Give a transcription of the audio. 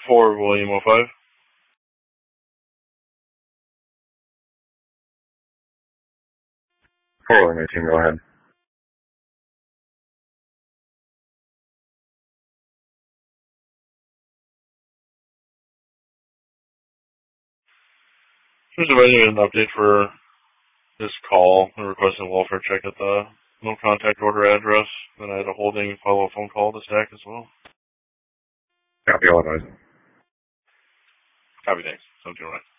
For William 05. For William 18, go ahead. Just providing an update for this call. I'm requesting a welfare check at the no contact order address. Then I had a holding follow-up phone call to stack as well. Copy all advised. Copy, thanks. So, do right.